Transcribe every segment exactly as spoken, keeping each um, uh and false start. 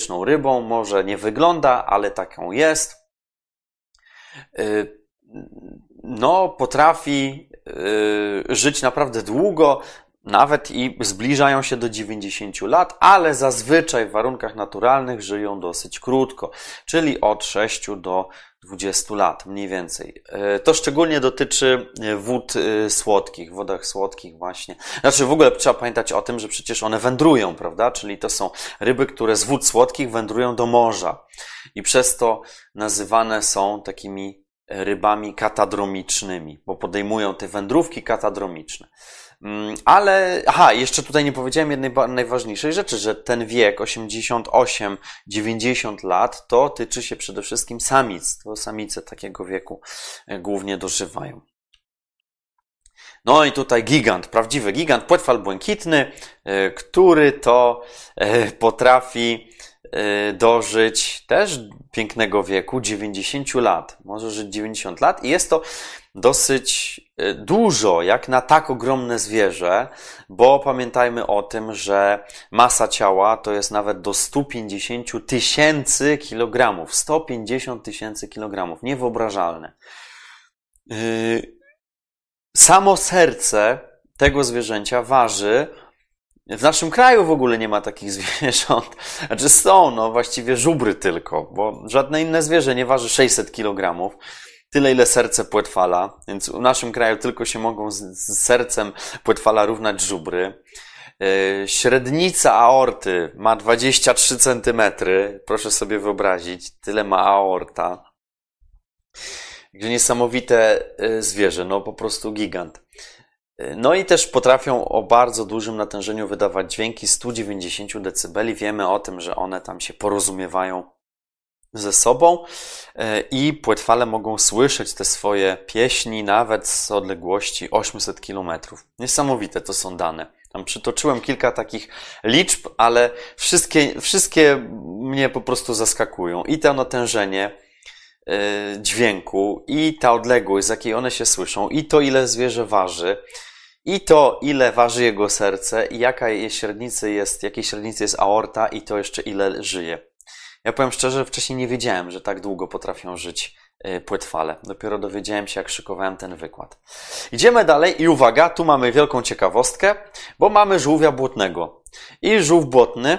fantastyczną rybą, może nie wygląda, ale taką jest. No, potrafi żyć naprawdę długo, nawet i zbliżają się do dziewięćdziesięciu lat, ale zazwyczaj w warunkach naturalnych żyją dosyć krótko, czyli od sześciu do dwudziestu lat, mniej więcej. To szczególnie dotyczy wód słodkich, wodach słodkich właśnie. Znaczy w ogóle trzeba pamiętać o tym, że przecież one wędrują, prawda? Czyli to są ryby, które z wód słodkich wędrują do morza i przez to nazywane są takimi rybami katadromicznymi, bo podejmują te wędrówki katadromiczne. Ale, aha, jeszcze tutaj nie powiedziałem jednej najważniejszej rzeczy, że ten wiek osiemdziesiąt osiem do dziewięćdziesięciu lat to tyczy się przede wszystkim samic. To samice takiego wieku głównie dożywają. No i tutaj gigant, prawdziwy gigant, płetwal błękitny, który to potrafi dożyć też pięknego wieku, dziewięćdziesięciu lat. Może żyć dziewięćdziesiąt lat i jest to dosyć dużo, jak na tak ogromne zwierzę, bo pamiętajmy o tym, że masa ciała to jest nawet do stu pięćdziesięciu tysięcy kilogramów. sto pięćdziesiąt tysięcy kilogramów. Niewyobrażalne. Samo serce tego zwierzęcia waży. W naszym kraju w ogóle nie ma takich zwierząt. Znaczy są, no właściwie żubry tylko, bo żadne inne zwierzę nie waży sześćset kilogramów. Tyle, ile serce płetwala, więc w naszym kraju tylko się mogą z, z sercem płetwala równać żubry. Yy, średnica aorty ma dwadzieścia trzy centymetry, proszę sobie wyobrazić, tyle ma aorta. Także niesamowite zwierzę, no po prostu gigant. No i też potrafią o bardzo dużym natężeniu wydawać dźwięki stu dziewięćdziesięciu decybeli. Wiemy o tym, że one tam się porozumiewają ze sobą i płetwale mogą słyszeć te swoje pieśni nawet z odległości osiemset kilometrów. Niesamowite to są dane. Tam przytoczyłem kilka takich liczb, ale wszystkie, wszystkie mnie po prostu zaskakują. I to natężenie dźwięku, i ta odległość, z jakiej one się słyszą, i to, ile zwierzę waży, i to, ile waży jego serce, i jaka jej średnicy jest, jakiej średnicy jest aorta, i to jeszcze ile żyje. Ja powiem szczerze, wcześniej nie wiedziałem, że tak długo potrafią żyć płetwale. Dopiero dowiedziałem się, jak szykowałem ten wykład. Idziemy dalej i uwaga, tu mamy wielką ciekawostkę, bo mamy żółwia błotnego. I żółw błotny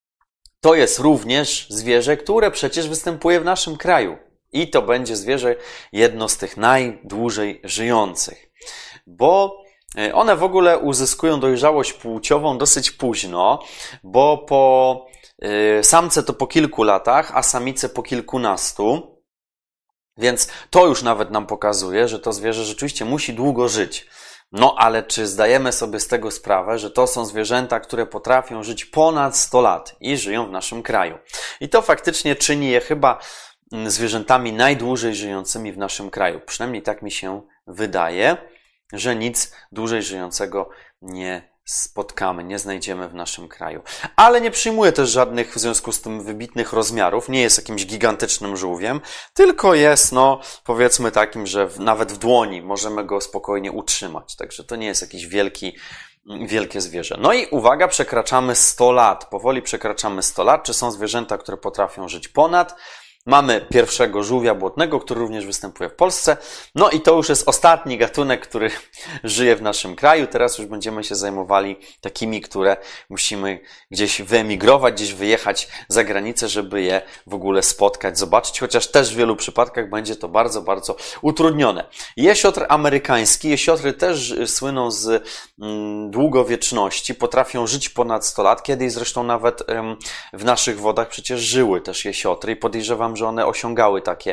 to jest również zwierzę, które przecież występuje w naszym kraju. I to będzie zwierzę jedno z tych najdłużej żyjących. Bo one w ogóle uzyskują dojrzałość płciową dosyć późno, bo po samce to po kilku latach, a samice po kilkunastu. Więc to już nawet nam pokazuje, że to zwierzę rzeczywiście musi długo żyć. No ale czy zdajemy sobie z tego sprawę, że to są zwierzęta, które potrafią żyć ponad sto lat i żyją w naszym kraju. I to faktycznie czyni je chyba zwierzętami najdłużej żyjącymi w naszym kraju. Przynajmniej tak mi się wydaje, że nic dłużej żyjącego nie spotkamy, nie znajdziemy w naszym kraju. Ale nie przyjmuje też żadnych w związku z tym wybitnych rozmiarów, nie jest jakimś gigantycznym żółwiem, tylko jest, no, powiedzmy takim, że w, nawet w dłoni możemy go spokojnie utrzymać. Także to nie jest jakiś wielki, wielkie zwierzę. No i uwaga, przekraczamy sto lat. Powoli przekraczamy sto lat. Czy są zwierzęta, które potrafią żyć ponad? Mamy pierwszego żółwia błotnego, który również występuje w Polsce. No i to już jest ostatni gatunek, który żyje w naszym kraju. Teraz już będziemy się zajmowali takimi, które musimy gdzieś wyemigrować, gdzieś wyjechać za granicę, żeby je w ogóle spotkać, zobaczyć. Chociaż też w wielu przypadkach będzie to bardzo, bardzo utrudnione. Jesiotr amerykański. Jesiotry też słyną z mm, długowieczności. Potrafią żyć ponad sto lat. Kiedyś zresztą nawet ym, w naszych wodach przecież żyły też jesiotry i podejrzewam, że one osiągały takie,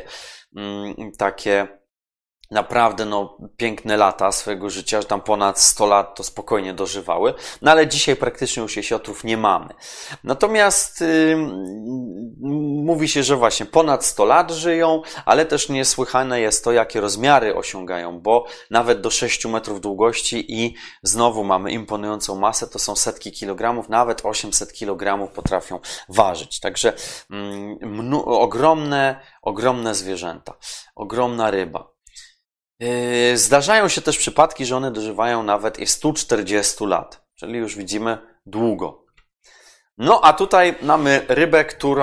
takie naprawdę no, piękne lata swojego życia, że tam ponad sto lat to spokojnie dożywały, no ale dzisiaj praktycznie już jesiotrów nie mamy. Natomiast yy, mówi się, że właśnie ponad sto lat żyją, ale też niesłychane jest to, jakie rozmiary osiągają, bo nawet do sześciu metrów długości i znowu mamy imponującą masę, to są setki kilogramów, nawet osiemset kilogramów potrafią ważyć. Także yy, ogromne, ogromne zwierzęta, ogromna ryba. Zdarzają się też przypadki, że one dożywają nawet i stu czterdziestu lat, czyli już widzimy długo. No a tutaj mamy rybę, którą